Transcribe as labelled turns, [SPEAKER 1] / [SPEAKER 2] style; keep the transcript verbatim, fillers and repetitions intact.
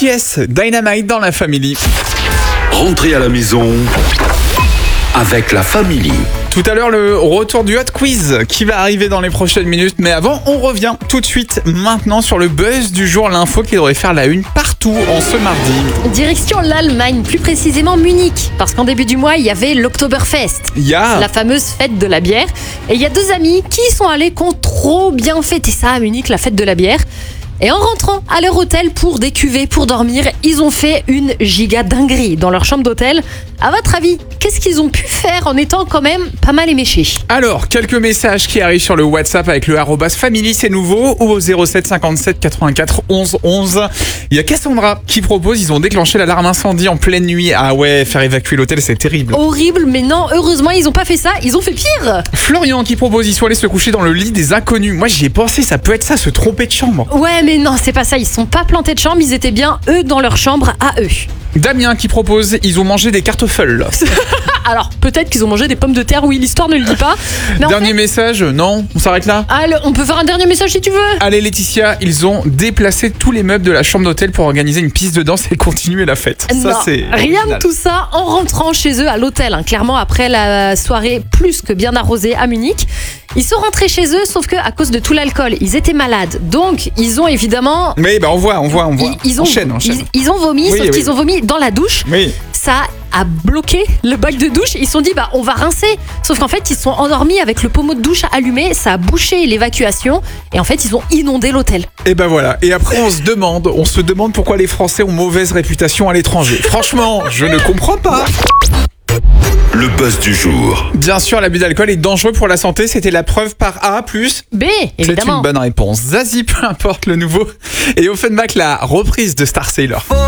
[SPEAKER 1] T S, Dynamite dans la Family.
[SPEAKER 2] Rentrez à la maison avec la Family.
[SPEAKER 1] Tout à l'heure, le retour du Hot Quiz qui va arriver dans les prochaines minutes. Mais avant, on revient tout de suite maintenant sur le buzz du jour, l'info qui devrait faire la une partout en ce mardi.
[SPEAKER 3] Direction l'Allemagne, plus précisément Munich. Parce qu'en début du mois, il y avait l'Oktoberfest,
[SPEAKER 1] Il y a...
[SPEAKER 3] la fameuse fête de la bière. Et il y a deux amis qui y sont allés, qui ont trop bien fêté ça à Munich, la fête de la bière. Et en rentrant à leur hôtel pour des cuvées, pour dormir, ils ont fait une giga dinguerie dans leur chambre d'hôtel. À votre avis, qu'est-ce qu'ils ont pu faire en étant quand même pas mal éméchés?
[SPEAKER 1] Alors, quelques messages qui arrivent sur le WhatsApp avec le arrobas family, c'est nouveau, ou au zéro sept cinquante-sept quatre-vingt-quatre onze onze. Il y a Cassandra qui propose, ils ont déclenché l'alarme incendie en pleine nuit. Ah ouais, faire évacuer l'hôtel, c'est terrible.
[SPEAKER 3] Horrible, mais non, heureusement, ils ont pas fait ça, ils ont fait pire.
[SPEAKER 1] Florian qui propose, ils sont allés se coucher dans le lit des inconnus. Moi, j'y ai pensé, ça peut être ça, se tromper de chambre.
[SPEAKER 3] Ouais, mais non, c'est pas ça, ils sont pas plantés de chambre, ils étaient bien, eux, dans leur chambre à eux.
[SPEAKER 1] Damien qui propose, ils ont mangé des cartofels.
[SPEAKER 3] Alors, peut-être qu'ils ont mangé des pommes de terre, oui, l'histoire ne le dit pas. Mais en
[SPEAKER 1] Dernier
[SPEAKER 3] fait-
[SPEAKER 1] message, non, on s'arrête là.
[SPEAKER 3] Ah, le- on peut faire un dernier message si tu veux.
[SPEAKER 1] Allez Laetitia, ils ont déplacé tous les meubles de la chambre d'hôtel pour organiser une piste de danse et continuer la fête.
[SPEAKER 3] Non,
[SPEAKER 1] Ça c'est
[SPEAKER 3] rien
[SPEAKER 1] original.
[SPEAKER 3] de tout ça en rentrant chez eux à l'hôtel, hein. Clairement après la soirée plus que bien arrosée à Munich. Ils sont rentrés chez eux, sauf que à cause de tout l'alcool, ils étaient malades. Donc ils ont évidemment,
[SPEAKER 1] Mais bah on voit, on voit, on voit.
[SPEAKER 3] ils, ils ont,
[SPEAKER 1] enchaîne, enchaîne.
[SPEAKER 3] Ils, ils ont vomi,
[SPEAKER 1] Oui,
[SPEAKER 3] sauf
[SPEAKER 1] oui.
[SPEAKER 3] qu'ils ont vomi dans la douche.
[SPEAKER 1] Oui.
[SPEAKER 3] Ça a bloqué le bac de douche. Ils se sont dit bah on va rincer. Sauf qu'en fait ils se sont endormis avec le pommeau de douche allumé. Ça a bouché l'évacuation et en fait ils ont inondé l'hôtel.
[SPEAKER 1] Et ben voilà. Et après on se demande, on se demande pourquoi les Français ont mauvaise réputation à l'étranger. Franchement, je ne comprends pas.
[SPEAKER 2] Le buzz du jour.
[SPEAKER 1] Bien sûr, l'abus d'alcool est dangereux pour la santé. C'était la preuve par A plus.
[SPEAKER 3] B,
[SPEAKER 1] C'est
[SPEAKER 3] évidemment.
[SPEAKER 1] une bonne réponse. Zazie, peu importe le nouveau. Et Offenbach, la reprise de Star Sailor.